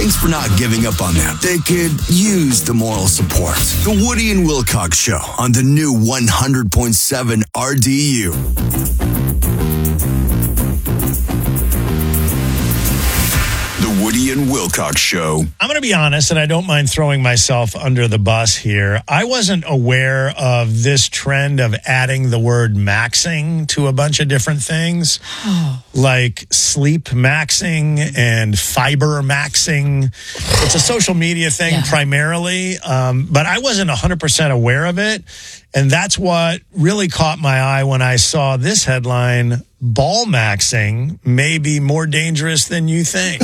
Thanks for not giving up on them. They could use the moral support. The Woody and Wilcox Show on the new 100.7 RDU. The Woody and Wilcox Show. I'm going to be honest, and I don't mind throwing myself under the bus here. I wasn't aware of this trend of adding the word maxing to a bunch of different things, like sleep maxing and fiber maxing. It's a social media thing primarily, but I wasn't 100% aware of it. And that's what really caught my eye when I saw this headline: ball maxing may be more dangerous than you think.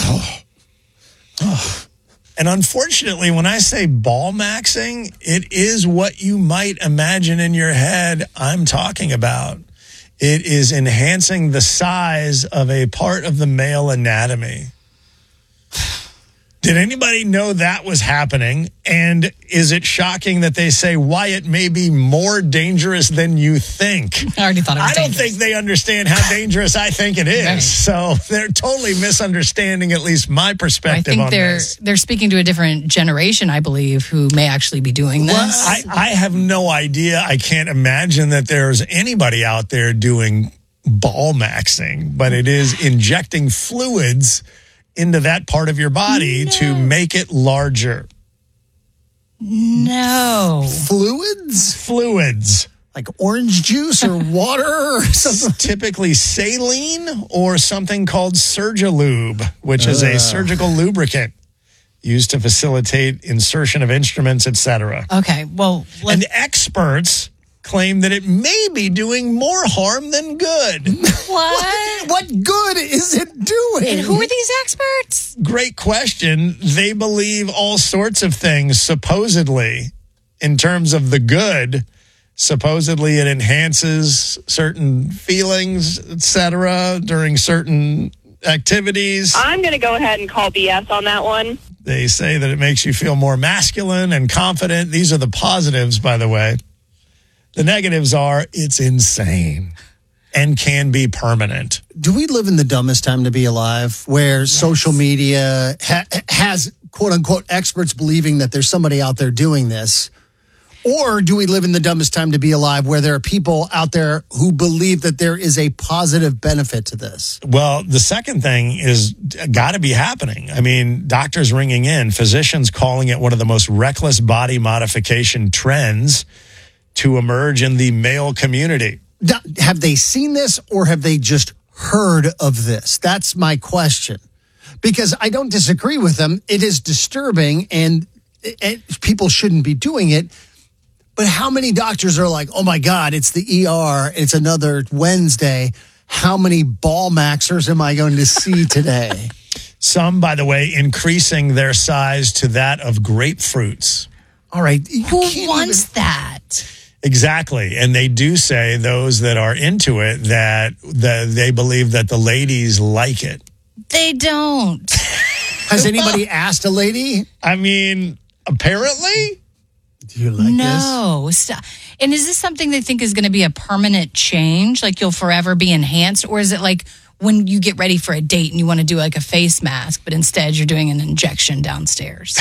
And unfortunately, when I say ball maxing, it is what you might imagine in your head I'm talking about. It is enhancing the size of a part of the male anatomy. Did anybody know that was happening? And is it shocking that they say, why it may be more dangerous than you think? I already thought it was I don't think they understand how dangerous I think it is. Right. So they're totally misunderstanding at least my perspective on this. They're speaking to a different generation, I believe, who may actually be doing this. Well, I have no idea. I can't imagine that there's anybody out there doing ball maxing, but it is injecting fluids into that part of your body to make it larger. No. Fluids? Like orange juice or water or something? Typically saline or something called Surgilube, which is a surgical lubricant used to facilitate insertion of instruments, etc. Okay, well... And experts claim that it may be doing more harm than good. What? What good is it doing? And who are these experts? Great question. They believe all sorts of things, supposedly, in terms of the good. Supposedly it enhances certain feelings, etc., during certain activities. I'm going to go ahead and call BS on that one. They say that it makes you feel more masculine and confident. These are the positives, by the way. The negatives are it's insane and can be permanent. Do we live in the dumbest time to be alive, where social media has, quote unquote, experts believing that there's somebody out there doing this? Or do we live in the dumbest time to be alive, where there are people out there who believe that there is a positive benefit to this? Well, the second thing is got to be happening. I mean, doctors ringing in, physicians calling it one of the most reckless body modification trends to emerge in the male community. Have they seen this, or have they just heard of this? That's my question. Because I don't disagree with them. It is disturbing, and people shouldn't be doing it. But how many doctors are like, oh my God, it's the ER, it's another Wednesday. How many ball maxers am I going to see today? Some, by the way, increasing their size to that of grapefruits. All right. Who wants that? Exactly. And they do say, those that are into it, that they believe that the ladies like it. They don't. Has anybody asked a lady? I mean, apparently. Do you like this? No. And is this something they think is going to be a permanent change? Like you'll forever be enhanced? Or is it like when you get ready for a date and you want to do like a face mask, but instead you're doing an injection downstairs?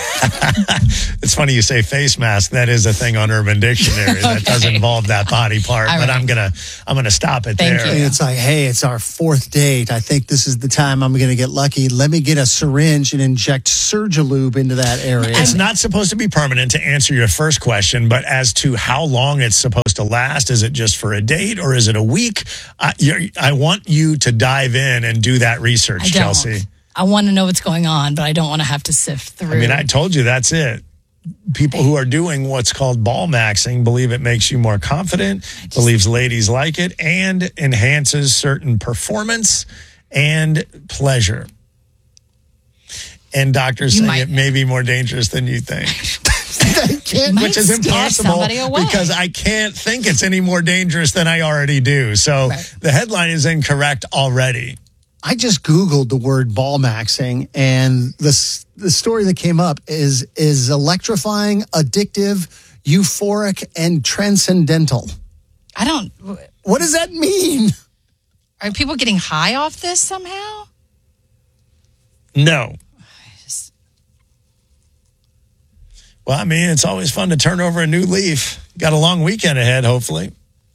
It's funny you say face mask. That is a thing on Urban Dictionary. That does involve that body part. All but right. I'm gonna stop it Thank there. you. It's like, hey, it's our fourth date. I think this is the time I'm going to get lucky. Let me get a syringe and inject Surgilube into that area. It's not supposed to be permanent, to answer your first question, but as to how long it's supposed to last, is it just for a date or is it a week? I want you to dive in and do that research, Chelsea. I want to know what's going on, but I don't want to have to sift through. I mean, I told you that's it. People who are doing what's called ball maxing believe it makes you more confident, believes ladies like it, and enhances certain performance and pleasure. And doctors say it may be more dangerous than you think. Which is impossible because I can't think it's any more dangerous than I already do. So the headline is incorrect already. I just Googled the word ball maxing, and the story that came up is electrifying, addictive, euphoric, and transcendental. What does that mean? Are people getting high off this somehow? No. Well, I mean, it's always fun to turn over a new leaf. Got a long weekend ahead, hopefully.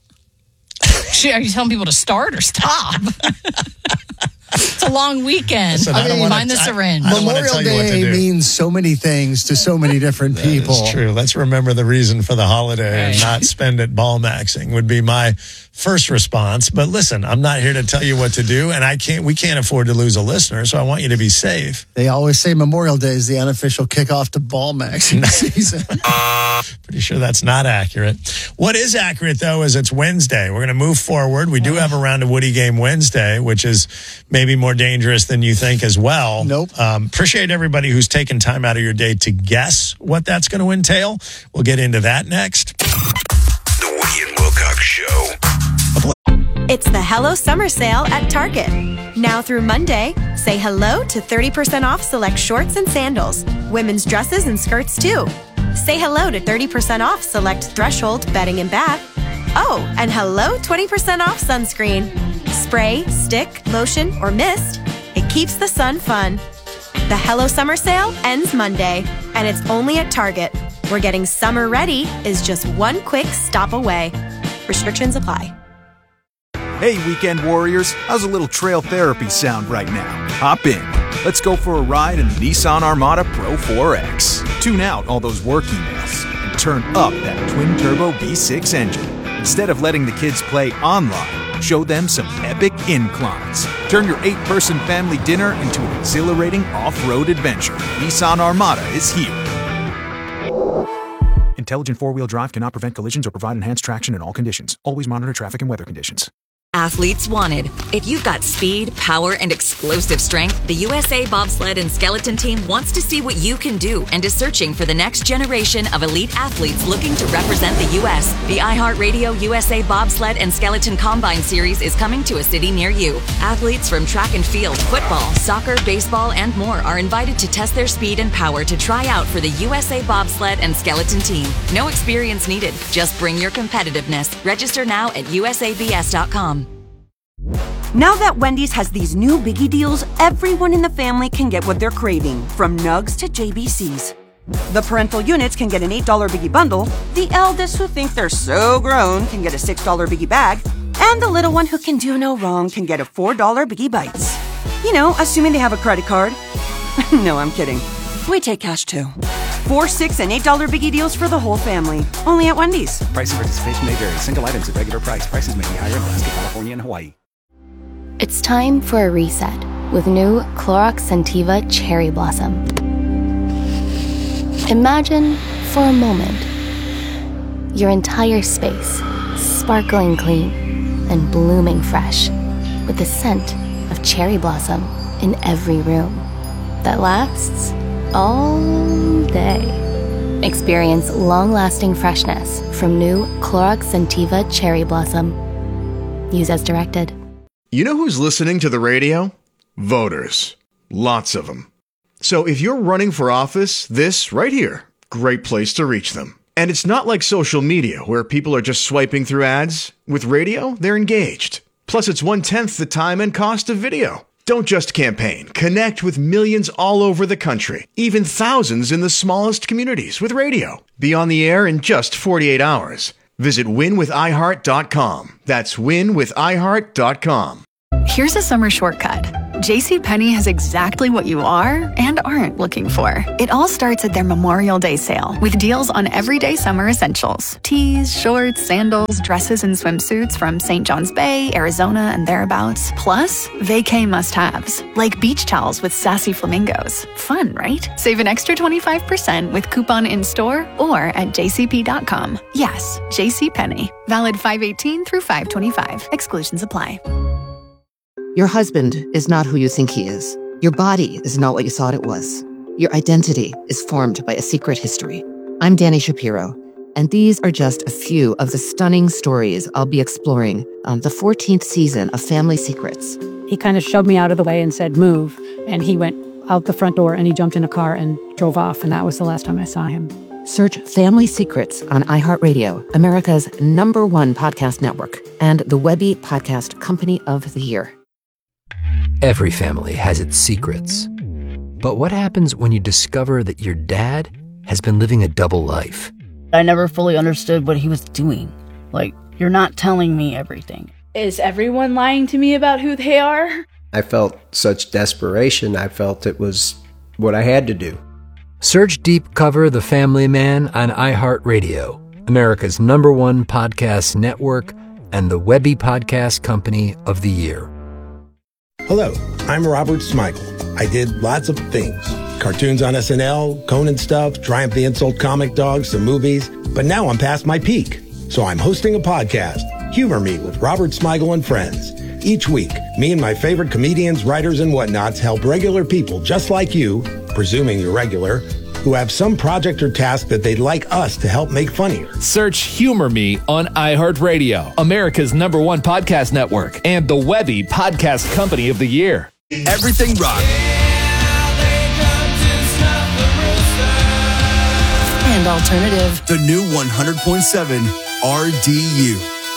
Are you telling people to start or stop? It's a long weekend. Listen, Find the syringe. Memorial Day means so many things to so many different people. That's true. Let's remember the reason for the holiday and not spend it ball maxing would be my first response. But listen, I'm not here to tell you what to do, and we can't afford to lose a listener, so I want you to be safe. They always say Memorial Day is the unofficial kickoff to ball maxing season. Pretty sure that's not accurate. What is accurate, though, is it's Wednesday. We're going to move forward. We do have a round of Woody Game Wednesday, which is maybe more dangerous than you think as well. Nope. Appreciate everybody who's taken time out of your day to guess what that's going to entail. We'll get into that next. The Woody and Wilcox Show. It's the Hello Summer Sale at Target. Now through Monday, say hello to 30% off select shorts and sandals, women's dresses and skirts too. Say hello to 30% off select Threshold bedding and bath. Oh, and hello 20% off sunscreen. Spray, stick, lotion, or mist. It keeps the sun fun. The Hello Summer Sale ends Monday, and it's only at Target, where getting summer ready is just one quick stop away. Restrictions apply. Hey, weekend warriors, how's a little trail therapy sound right now? Hop in. Let's go for a ride in the Nissan Armada Pro 4X. Tune out all those work emails and turn up that twin-turbo V6 engine. Instead of letting the kids play online, show them some epic inclines. Turn your 8-person family dinner into an exhilarating off-road adventure. Nissan Armada is here. Intelligent four-wheel drive cannot prevent collisions or provide enhanced traction in all conditions. Always monitor traffic and weather conditions. Athletes wanted. If you've got speed, power, and explosive strength, the USA Bobsled and Skeleton Team wants to see what you can do and is searching for the next generation of elite athletes looking to represent the U.S. The iHeartRadio USA Bobsled and Skeleton Combine Series is coming to a city near you. Athletes from track and field, football, soccer, baseball, and more are invited to test their speed and power to try out for the USA Bobsled and Skeleton Team. No experience needed. Just bring your competitiveness. Register now at usabs.com. Now that Wendy's has these new biggie deals, everyone in the family can get what they're craving, from nugs to JBCs. The parental units can get an $8 biggie bundle, the eldest who think they're so grown can get a $6 biggie bag, and the little one who can do no wrong can get a $4 biggie bites. You know, assuming they have a credit card. No, I'm kidding. We take cash too. 4, $6, and $8 biggie deals for the whole family. Only at Wendy's. Price and participation may vary. Single items at regular price. Prices may be higher in Alaska, California, and Hawaii. It's time for a reset with new Clorox Scentiva Cherry Blossom. Imagine, for a moment, your entire space sparkling clean and blooming fresh with the scent of cherry blossom in every room that lasts all day. Experience long-lasting freshness from new Clorox Scentiva Cherry Blossom. Use as directed. You know who's listening to the radio? Voters. Lots of them. So if you're running for office, this right here, great place to reach them. And it's not like social media where people are just swiping through ads. With radio, they're engaged. Plus, it's 1/10 the time and cost of video. Don't just campaign. Connect with millions all over the country, even thousands in the smallest communities with radio. Be on the air in just 48 hours. Visit winwithiheart.com. That's winwithiheart.com. Here's a summer shortcut. JCPenney has exactly what you are and aren't looking for. It all starts at their Memorial Day sale with deals on everyday summer essentials. Tees, shorts, sandals, dresses, and swimsuits from St. John's Bay, Arizona, and thereabouts. Plus, vacay must-haves, like beach towels with sassy flamingos. Fun, right? Save an extra 25% with coupon in-store or at jcp.com. Yes, JCPenney. Valid 5/18 through 5/25. Exclusions apply. Your husband is not who you think he is. Your body is not what you thought it was. Your identity is formed by a secret history. I'm Danny Shapiro, and these are just a few of the stunning stories I'll be exploring on the 14th season of Family Secrets. He kind of shoved me out of the way and said, move. And he went out the front door and he jumped in a car and drove off. And that was the last time I saw him. Search Family Secrets on iHeartRadio, America's #1 podcast network, and the Webby Podcast Company of the Year. Every family has its secrets. But what happens when you discover that your dad has been living a double life. I never fully understood what he was doing. Like, you're not telling me everything. Is everyone lying to me about who they are? I felt such desperation. I felt it was what I had to do. Search Deep Cover The Family Man on iHeartRadio, America's #1 podcast network, and the Webby Podcast Company of the Year. Hello, I'm Robert Smigel. I did lots of things. Cartoons on SNL, Conan stuff, Triumph the Insult comic dogs, some movies. But now I'm past my peak. So I'm hosting a podcast, Humor Me with Robert Smigel and Friends. Each week, me and my favorite comedians, writers, and whatnots help regular people just like you, presuming you're regular, who have some project or task that they'd like us to help make funnier. Search Humor Me on iHeartRadio, America's #1 podcast network, and the Webby Podcast Company of the Year. Everything Rock. And alternative. The new 100.7 RDU.